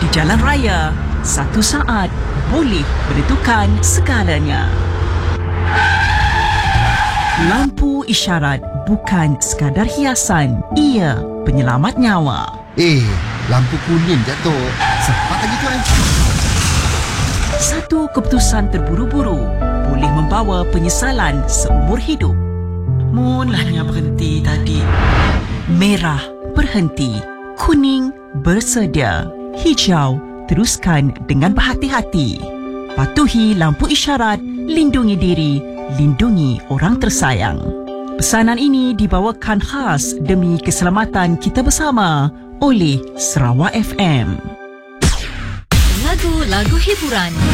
di jalan raya, satu saat boleh menentukan segalanya. Lampu isyarat bukan sekadar hiasan, ia penyelamat nyawa. Lampu kuning jatuh. Cepat lagi tuan. Satu keputusan terburu-buru boleh membawa penyesalan seumur hidup. Munlahnya berhenti tadi. Merah berhenti, kuning bersedia, hijau teruskan dengan berhati-hati. Patuhi lampu isyarat, lindungi diri, lindungi orang tersayang. Pesanan ini dibawakan khas demi keselamatan kita bersama oleh Sarawak FM. Lagu-lagu hiburan.